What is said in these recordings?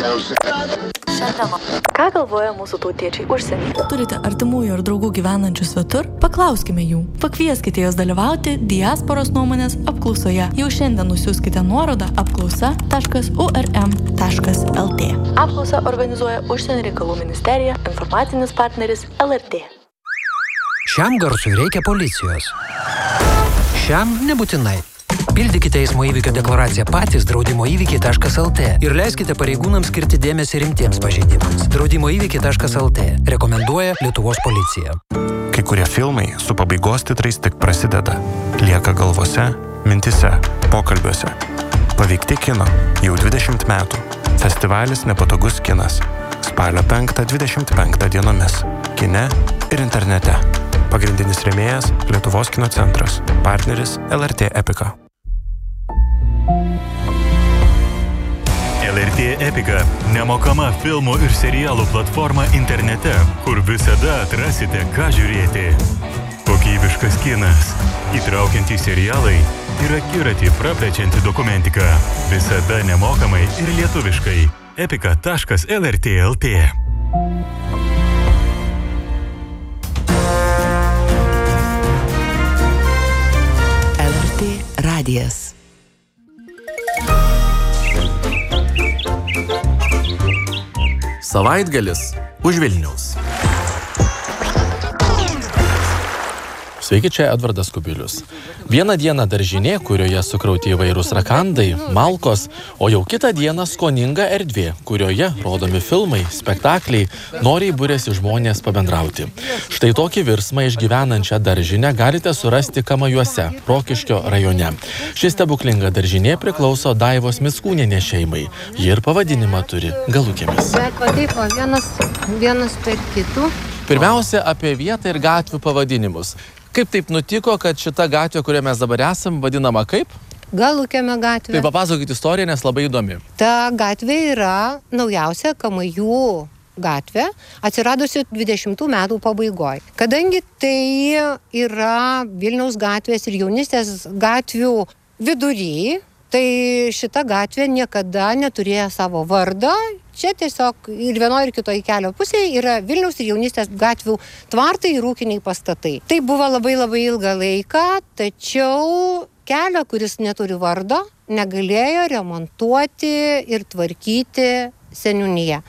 Ką galvoja mūsų tautiečiai užsienyje? Turite artimųjų ar draugų gyvenančių svetur? Paklauskime jų. Pakvieskite juos dalyvauti diasporos nuomonės apklausoje. Jau šiandien nusiųskite nuorodą apklausa.urm.lt. Apklausą organizuoja Užsienio reikalų ministerija, informacinis partneris LRT. Šiam garsui reikia policijos. Šiam nebūtinai. Pildykite eismo įvykio deklaraciją patys draudimoįvykiai.lt ir leiskite pareigūnams skirti dėmesį rimtiems pažeidimams. Draudimoįvykiai.lt rekomenduoja Lietuvos policija. Kai kurie filmai su pabaigos titrais tik prasideda. Lieka galvose, mintise, pokalbiuose. Paveikti kino jau 20 metų. Festivalis Nepatogus kinas. Spalio 5-25 dienomis. Kine ir internete. Pagrindinis rėmėjas Lietuvos kino centras. Partneris LRT Epika. LRT Epika – nemokama filmų ir serialų platforma internete, kur visada atrasite, ką žiūrėti. Kokybiškas kinas, įtraukiantys serialai ir akiratį praplečianti dokumentika. Visada nemokamai ir lietuviškai. epika.lrt.lt. LRT radijas. Savaitgalis už Vilniaus. Sveiki, čia Edvardas Kubilius. Vieną dieną daržinė, kurioje sukrauti įvairūs rakandai, malkos, o jau kitą dieną skoninga erdvė, kurioje rodomi filmai, spektakliai, noriai būrėsi žmonės pabendrauti. Štai tokį virsmą išgyvenančią daržinę galite surasti Kamajuose, Rokiškio rajone. Ši stebuklinga daržinė priklauso Daivos Mickūnienės šeimai. Ji ir pavadinimą turi Galukėmis. Vienas per kitų. Pirmiausia, apie vietą ir gatvių pavadinimus. Kaip taip nutiko, kad šita gatvė, kurioje mes dabar esam, vadinama kaip? Galukėme gatvė. Tai papasakokit istoriją, nes labai įdomi. Ta gatvė yra naujausia Kamajų gatvė, atsiradusi 20 metų pabaigoje. Kadangi tai yra Vilniaus gatvės ir jaunystės gatvių vidury, tai šita gatvė niekada neturėjo savo vardo. Čia tiesiog ir vienoje ir kitoje kelio pusėje yra Vilniaus ir jaunystės gatvių tvartai ir ūkiniai pastatai. Tai buvo labai ilgą laiką, tačiau kelio, kuris neturi vardo, negalėjo remontuoti ir tvarkyti seniūnija.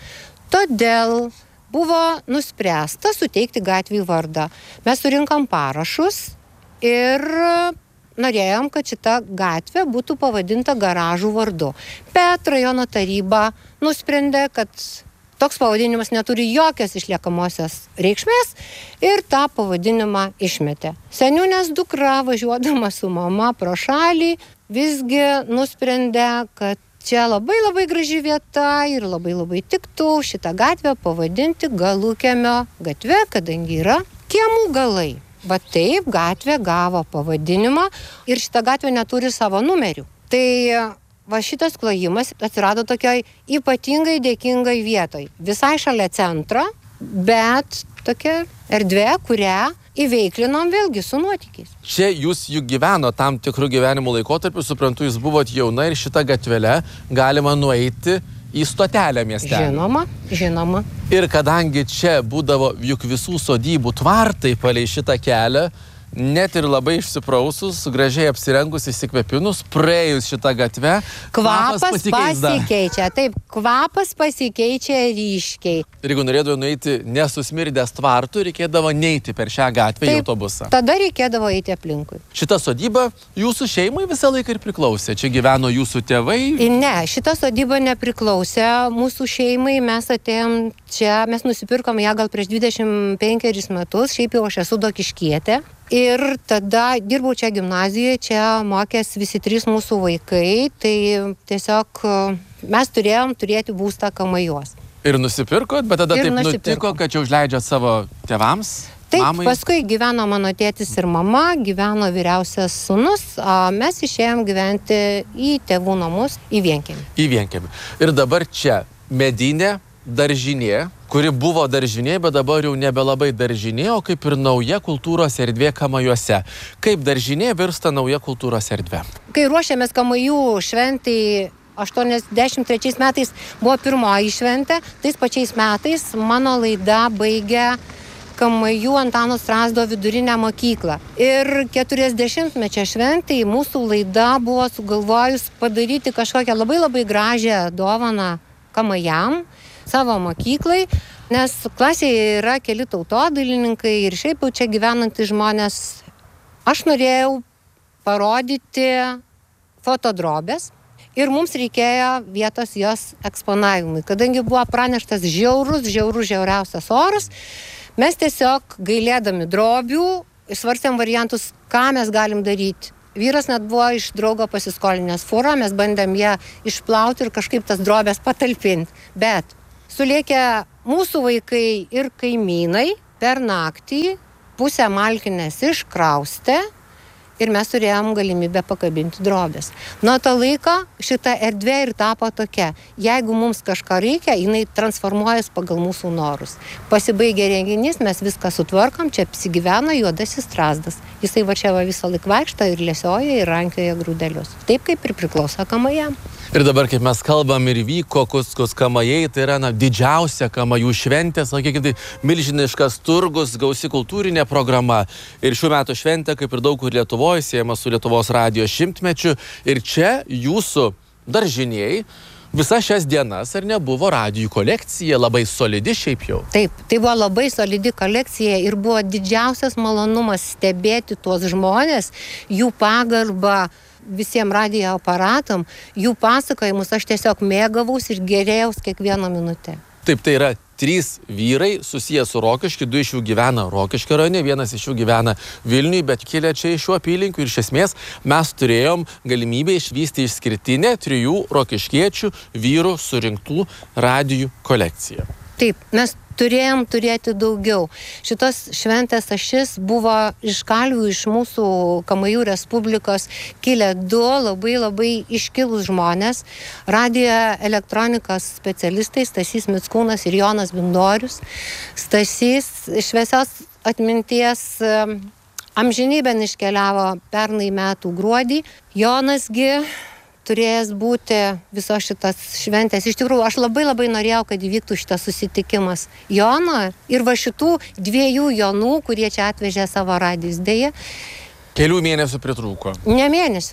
Todėl buvo nuspręsta suteikti gatvį vardą. Mes surinkam parašus ir norėjom, kad šita gatvė būtų pavadinta Garažų vardu. Bet rajono taryba nusprendė, kad toks pavadinimas neturi jokios išliekamosios reikšmės ir tą pavadinimą išmetė. Seniūnės dukra, važiuodama su mama pro šalį, visgi nusprendė, kad čia labai graži vieta ir labai tiktų šitą gatvę pavadinti Galukėmio gatve, kadangi yra kiemų galai. Va taip gatvė gavo pavadinimą ir šita gatvė neturi savo numerių. Tai va šitas klojimas atsirado tokioj ypatingai dėkingai vietoj. Visai šalia centro, bet tokia erdvė, kurią įveiklinom vėlgi su nuotykiais. Čia jūs juk gyveno tam tikrų gyvenimo laikotarpių, suprantu, jūs buvot jauna ir šitą gatvelę galima nueiti į stotelę mieste. Žinoma. Ir kadangi čia būdavo juk visų sodybų tvartai palei šitą kelią, net ir labai išsiprausus, gražiai apsirengus, įsikvėpinus, praėjus šitą gatvę, kvapas pasikeičia. Taip, kvapas pasikeičia ryškiai. Ir jeigu norėdavo nueiti nesusmirdęs tvartų, reikėdavo neiti per šią gatvę į autobusą. Tada reikėdavo eiti aplinkui. Šita sodyba jūsų šeimai visą laiką ir priklausė. Čia gyveno jūsų tėvai? Ne, šita sodyba nepriklausė mūsų šeimai. Mes atėjom čia, mes nusipirkom ją gal prieš 25 metus. Šiaip jau aš esu dokiškietė. Ir tada dirbau čia gimnazijoje, čia mokės visi 3 mūsų vaikai, tai tiesiog mes turėjom turėti būstą Kamajuos. Ir nusipirkot, bet tada taip nutiko, kad čia užleidžiat savo tėvams? Taip, mamai? Paskui gyveno mano tėtis ir mama, gyveno vyriausias sūnus, o mes išėjom gyventi į tėvų namus, į Vienkiemį. Ir dabar čia medinė daržinė, kuri buvo daržinė, bet dabar jau nebelabai daržinė, o kaip ir nauja kultūros erdvė Kamajuose. Kaip daržinė virsta nauja kultūros erdvė? Kai ruošiamės Kamajų šventai 83 metais buvo pirmoji šventė, tais pačiais metais mano laida baigė KMU Antano Strazdo vidurinę mokyklą. Ir 40-mečio šventėj mūsų laida buvo sugalvojus padaryti kažkokią labai gražią dovaną KMU savo mokyklai, nes klasėje yra keli tautodailininkai ir šiaip jau čia gyvenantys žmonės. Aš norėjau parodyti fotodrobės ir mums reikėjo vietos jos eksponavimui. Kadangi buvo praneštas žiauriausias oras, mes tiesiog gailėdami drobių svarstėm variantus, ką mes galim daryti. Vyras net buvo iš draugo pasiskolinęs fūrą, mes bandėm ją išplauti ir kažkaip tas drobės patalpinti. Bet sulėkė mūsų vaikai ir kaimynai per naktį, pusę malkinės iškraustė ir mes turėjom galimybę pakabinti drobės. Nuo to laiko šita erdvė ir tapo tokia. Jeigu mums kažką reikia, jinai transformuojas pagal mūsų norus. Pasibaigė renginys, mes viską sutvarkom, čia apsigyveno Juodasis Strazdas. Jisai va čia visą laiką vaikšto ir lesioja ir rankioja grūdelius. Taip kaip ir priklauso KMU. Ir dabar, kaip mes kalbam, ir vyko Kuskus KMU, tai yra didžiausia KMU šventė, sakykime, tai milžiniškas turgus, gausi kultūrinė programa. Ir šių metų šventė, kaip ir daug kur Lietuvoje, siejama su Lietuvos radijo 100-mečiu. Ir čia jūsų daržiniai visas šias dienas, ar nebuvo radijų kolekcija, labai solidi šiaip jau? Taip, tai buvo labai solidi kolekcija ir buvo didžiausias malonumas stebėti tuos žmonės, jų pagarbą visiems radijo aparatam, jų pasakojimus aš tiesiog mėgavaus ir gėrėjaus kiekvieną minutę. Taip, tai yra 3 vyrai susiję su Rokiškiu, 2 iš jų gyvena Rokiškio rajone, 1 iš jų gyvena Vilniuje, bet kilę čia iš šių apylinkių ir iš esmės mes turėjom galimybę išvysti išskirtinę 3 rokiškiečių vyrų surinktų radijų kolekciją. Taip, mes turėjom turėti daugiau. Šitos šventės ašis buvo iš kalvių iš mūsų KMU Respublikos kilę 2 labai iškilūs žmonės. Radijo elektronikos specialistai Stasys Mickūnas ir Jonas Bindorius. Stasys šviesios atminties amžinybėn iškeliavo pernai metų gruodį. Jonasgi turėjęs būti visos šitas šventės. Iš tikrųjų, aš labai norėjau, kad įvyktų šitas susitikimas Jono ir va šitų 2 Jonų, kurie čia atvežė savo radijus. Dėja. Kelių mėnesių pritrūko. Ne mėnesių.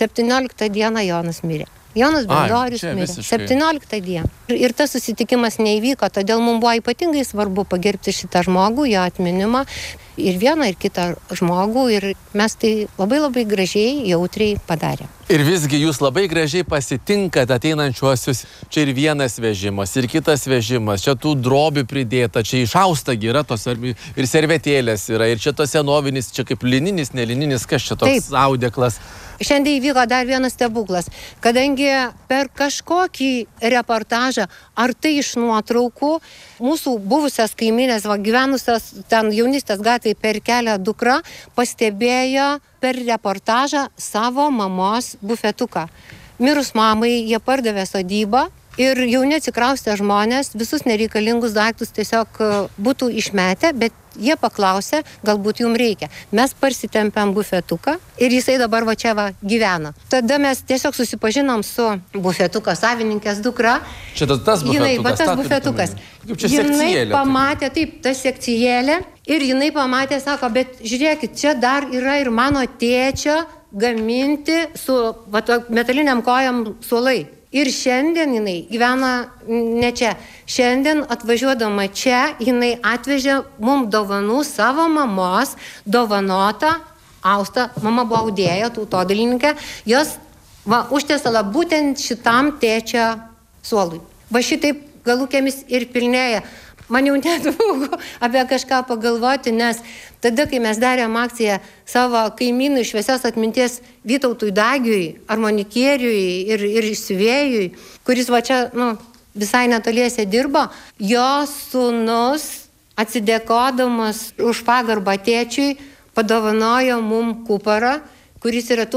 17 dieną Jonas mirė. Jonas Bindorius mirė. 17 dieną. Ir tas susitikimas neįvyko, todėl mums buvo ypatingai svarbu pagerbti šitą žmogų, jo atminimą. Ir vieną, ir kitą žmogų. Ir mes tai labai gražiai, jautriai padarėm. Ir visgi jūs labai gražiai pasitinkat ateinančiuosius. Čia ir vienas vežimas, ir kitas vežimas. Čia tų drobių pridėta, čia išaustagi yra tos ir servetėlės yra. Ir čia tos senovinis, čia kaip lininis, nelininis, kas čia toks audeklas. Šiandien įvyko dar vienas stebuklas, kadangi per kažkokį reportažą, ar tai iš nuotraukų, mūsų buvusias kaimynės, gyvenusios ten Jaunystės gatvėje per kelią dukra, pastebėjo per reportažą savo mamos bufetuką. Mirus mamai, jie pardavė sodybą ir jauni atsikraustę žmonės visus nereikalingus daiktus tiesiog būtų išmetę, bet jie paklausė, galbūt jums reikia. Mes parsitempėm bufetuką ir jisai dabar va čia gyvena. Tada mes tiesiog susipažinom su bufetuko savininkės dukra. Čia tas bufetukas. Tas bufetukas. Kaip čia sekcijėlė. Jinai pamatė, taip, ta sekcijėlė ir jinai pamatė, sako, bet žiūrėkit, čia dar yra ir mano tėčio gaminti su metaliniam kojam suolai. Ir šiandien jinai gyvena ne čia. Šiandien atvažiuodama čia, jinai atvežė mums dovanų savo mamos dovanotą austą. Mama buvo audėja, tautodalininkė. Jos užtiesala būtent šitam tėčio suolui. Va šitaip galukėmis ir pilnėja. Man jau netrūko apie kažką pagalvoti, nes tada, kai mes darėm akciją savo kaimynui šviesios atminties Vytautui Dagiui, armonikieriui ir siuvėjui, kuris va čia visai netoliese dirbo, jo sūnus, atsidėkodamas už pagarbą tėčiui, padovanojo mum kuparą, kuris yra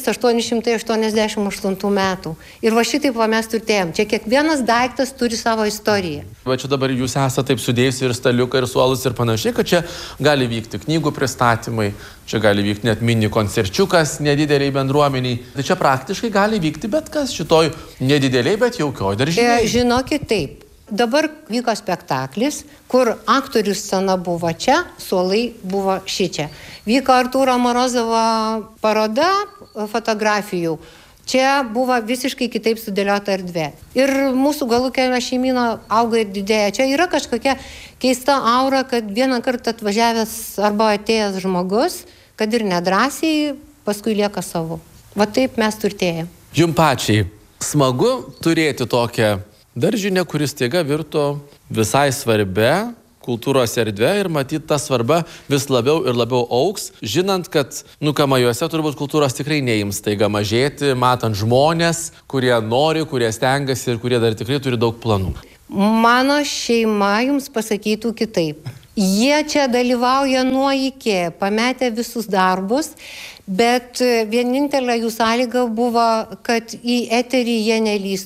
1888 metų. Ir va šitaip va mes turtėjom. Čia kiekvienas daiktas turi savo istoriją. Va čia dabar jūs esate taip sudėjusi ir staliuką, ir suolus ir panašiai, kad čia gali vykti knygų pristatymai, čia gali vykti net mini koncerčiukas nedideliai bendruomeniai. Tai čia praktiškai gali vykti bet kas šitoj nedideliai, bet jaukioj daržinėje. Žinokit taip. Dabar vyko spektaklis, kur aktorių scena buvo čia, suolai buvo šičia. Vyko Artūro Morozovo paroda fotografijų. Čia buvo visiškai kitaip sudėliota erdvė. Ir mūsų Galūkelio šeimyno auga ir didėja. Čia yra kažkokia keista aura, kad vieną kartą atvažiavęs arba atėjęs žmogus, kad ir nedrąsiai, paskui lieka savo. Va taip mes turtėjame. Jum pačiai smagu turėti tokią daržinę, kuris staiga virto visai svarbia kultūros erdvė ir matyt, ta svarba vis labiau ir labiau auks, žinant, kad Kamajuose turbūt kultūros tikrai neims staiga mažėti, matant žmonės, kurie nori, kurie stengiasi ir kurie dar tikrai turi daug planų. Mano šeima jums pasakytų kitaip. Jie čia dalyvauja nuo iki, pametę visus darbus, bet vienintelė jų sąlyga buvo, kad į eterį jie nelįstų.